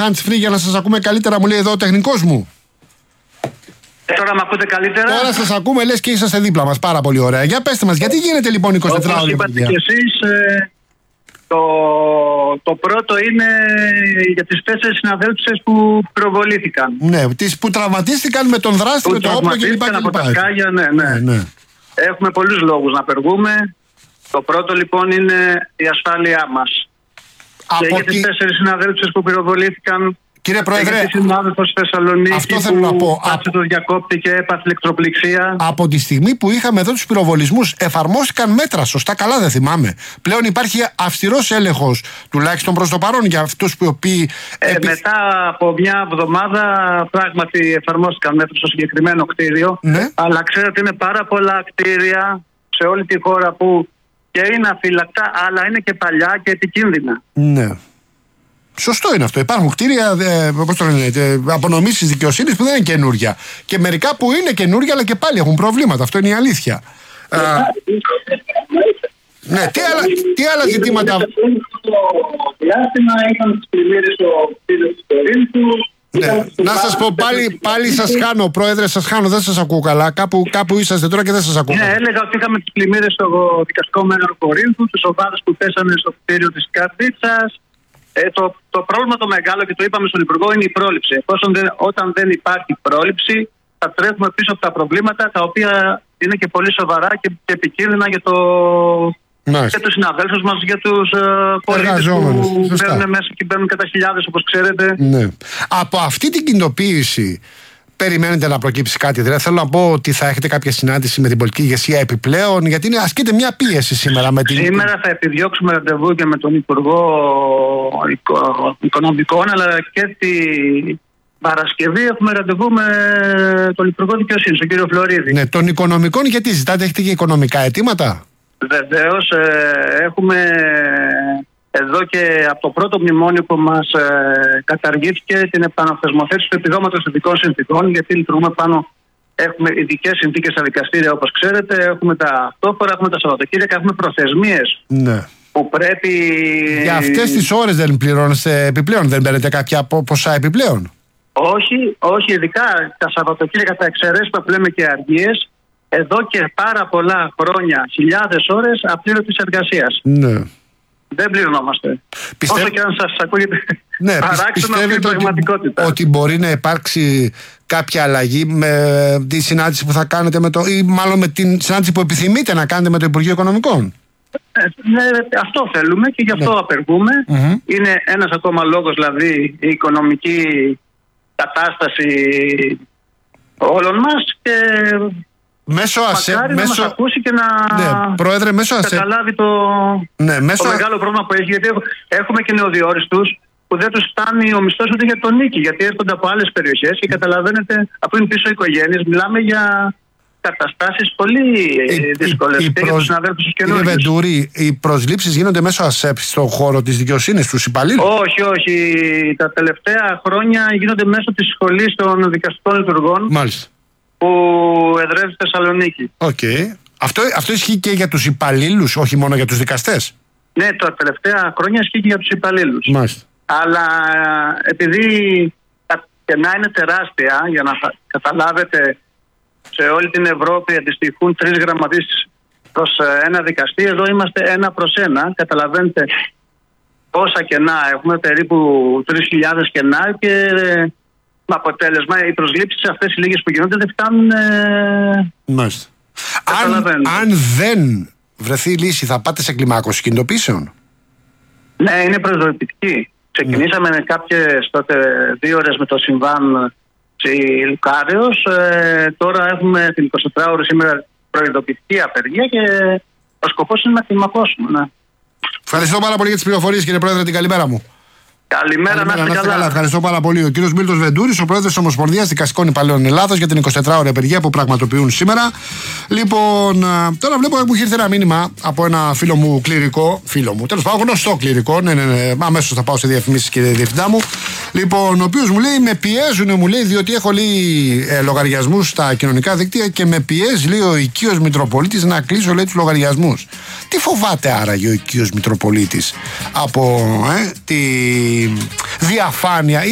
hands free για να σας ακούμε καλύτερα, μου λέει εδώ ο τεχνικός μου. Τώρα με ακούτε καλύτερα? Τώρα σας ακούμε, λες και είσαστε δίπλα μας. Πάρα πολύ ωραία. Για πέστε μας, γιατί γίνεται λοιπόν 24 ώρες? Όπως είπατε και εσείς, το πρώτο είναι για τις 4 συναδέλφισες που πυροβολήθηκαν. Ναι, τις που τραυματίστηκαν με τον δράστη, με το όπλο κλπ. Από τα σκάγια, ναι. Έχουμε πολλούς λόγους να απεργούμε. Το πρώτο λοιπόν είναι η ασφάλειά μας. Και για τις 4 συναδέλφισες που πυροβολήθηκαν. Κύριε Πρόεδρε, γιατί συνάδελφος στη Θεσσαλονίκη αυτό θέλω να πω. Κάτσε το διακόπτη και έπαθε ηλεκτροπληξία. Από τη στιγμή που είχαμε εδώ τους πυροβολισμούς, εφαρμόστηκαν μέτρα. Σωστά, καλά δεν θυμάμαι. Πλέον υπάρχει αυστηρός έλεγχος, τουλάχιστον προς το παρόν, για αυτούς που οποίοι. Μετά από μια εβδομάδα, πράγματι εφαρμόστηκαν μέτρα στο συγκεκριμένο κτίριο. Ναι. Αλλά ξέρετε, είναι πάρα πολλά κτίρια σε όλη τη χώρα που και είναι αφύλακτα, αλλά είναι και παλιά και επικίνδυνα. Ναι. Σωστό είναι αυτό. Υπάρχουν κτίρια απονομής της δικαιοσύνης που δεν είναι καινούρια. Και μερικά που είναι καινούρια, αλλά και πάλι έχουν προβλήματα. Αυτό είναι η αλήθεια. Ναι, τι άλλα ζητήματα. Ναι. Να σας πω πάλι σας χάνω, Πρόεδρε, σας χάνω, δεν σας ακούω καλά. Κάπου είσαστε τώρα και δεν σας ακούω. Ναι, έλεγα ότι είχαμε τις πλημμύρες στο δικαστικό μέρο Κορίνθου, τις ομάδες που πέσανε στο κτίριο της Καρδίτσας. Το πρόβλημα το μεγάλο, και το είπαμε στον Υπουργό, είναι η πρόληψη. Όταν δεν υπάρχει πρόληψη, θα τρέχουμε πίσω από τα προβλήματα, τα οποία είναι και πολύ σοβαρά και επικίνδυνα για τους συναδέλφους μας, για τους πολίτες που μπαίνουν μέσα και μπαίνουν κατά χιλιάδες, όπως ξέρετε. Ναι. Από αυτή την κινητοποίηση περιμένετε να προκύψει κάτι? Δηλαδή, θέλω να πω ότι θα έχετε κάποια συνάντηση με την πολιτική ηγεσία επιπλέον, γιατί ασκείται μια πίεση σήμερα. Σήμερα θα επιδιώξουμε ραντεβού και με τον Υπουργό Οικονομικών, αλλά και την Παρασκευή έχουμε ραντεβού με τον Υπουργό Δικαιοσύνης, τον κύριο Φλωρίδη. Ναι, των Οικονομικών, γιατί ζητάτε, έχετε και οικονομικά αιτήματα? Βεβαίως, έχουμε εδώ και από το πρώτο μνημόνιο που μας καταργήθηκε την επαναθεσμοθέτηση του επιδόματος ειδικών συνθηκών, γιατί λειτουργούμε πάνω, έχουμε ειδικές συνθήκες στα δικαστήρια, όπως ξέρετε, έχουμε τα αυτόφορα, έχουμε τα Σαββατοκύριακα, έχουμε προθεσμίες. Ναι. Που πρέπει. Για αυτές τις ώρες δεν πληρώνεστε επιπλέον, δεν παίρνετε κάποια ποσά επιπλέον? Όχι, ειδικά τα Σαββατοκύριακα, τα εξαιρέσεις που λέμε και αργίες, εδώ και πάρα πολλά χρόνια, χιλιάδες ώρες απλήρωτης εργασίας. Ναι. Δεν πληρωνόμαστε. Όσο και αν σας ακούγεται παράξενο, αυτή η πραγματικότητα. Ότι μπορεί να υπάρξει κάποια αλλαγή με τη συνάντηση που θα κάνετε ή μάλλον με την συνάντηση που επιθυμείτε να κάνετε με το Υπουργείο Οικονομικών? Ναι, αυτό θέλουμε και γι' αυτό απεργούμε. Είναι ένας ακόμα λόγος, δηλαδή η οικονομική κατάσταση όλων μας, και μέσω ΑΣΕΠ, να μας ακούσει και να Πρόεδρε, μέσω καταλάβει το μεγάλο πρόβλημα που έχει, γιατί έχουμε και νεοδιόριστους που δεν τους φτάνει ο μισθός ούτε για τον νίκη, γιατί έρχονται από άλλες περιοχές και καταλαβαίνετε, αφού είναι πίσω οικογένειες, μιλάμε για καταστάσεις πολύ δύσκολες και για τους συναδέλφους τους καινούριους. Κύριε Βεντούρη, οι προσλήψεις γίνονται μέσω ΑΣΕΠ στον χώρο της δικαιοσύνης, τους υπαλλήλους? Όχι. Τα τελευταία χρόνια γίνονται μέσω της σχολής των δικαστικών λειτουργών. Μάλιστα. Που εδρεύει στη Θεσσαλονίκη. Αυτό ισχύει και για τους υπαλλήλους, όχι μόνο για τους δικαστές? Ναι, τα τελευταία χρόνια ισχύει και για τους υπαλλήλους. Μάλιστα. Αλλά επειδή τα κενά είναι τεράστια, για να καταλάβετε, σε όλη την Ευρώπη αντιστοιχούν 3 γραμματείς προς ένα δικαστή, εδώ είμαστε 1 προς 1. Καταλαβαίνετε πόσα κενά έχουμε, περίπου 3.000 κενά, και με αποτέλεσμα οι προσλήψεις αυτές οι λίγες που γίνονται δεν φτάνουν. Μάλιστα. Αν δεν βρεθεί λύση, θα πάτε σε κλιμάκωση κινητοποιήσεων? Ναι, είναι προειδοποιητική. Ξεκινήσαμε με κάποιες τότε 2 ώρες με το συμβάν Λουκάριος. Τώρα έχουμε την 24ωρη σήμερα προειδοποιητική απεργία και ο σκοπός είναι να κλιμακώσουμε. Ναι. Ευχαριστώ πάρα πολύ για τις πληροφορίες, κύριε Πρόεδρε. Την καλημέρα μου. Καλημέρα, να είστε καλά. Ευχαριστώ πάρα πολύ. Ο κύριος Μίλτος Βεντούρης, ο πρόεδρος της Ομοσπονδίας Δικαστικών Υπαλλήλων Ελλάδος, για την 24ωρη απεργία που πραγματοποιούν σήμερα. Λοιπόν, τώρα βλέπω που έχει έρθει ένα μήνυμα από ένα φίλο μου κληρικό. Τέλος πάντων, γνωστό κληρικό. Ναι. Αμέσως θα πάω σε διαφημίσεις, κύριε Διευθυντά μου. Λοιπόν, ο οποίος μου λέει, με πιέζουν, μου λέει, διότι έχω λογαριασμούς στα κοινωνικά δίκτυα και με πιέζει, λέει, ο οικείος Μητροπολίτης να κλείσω, λέει, τους λογαριασμούς. Τι φοβάται άραγε ο οικείος Μητροπολίτης από τη διαφάνεια?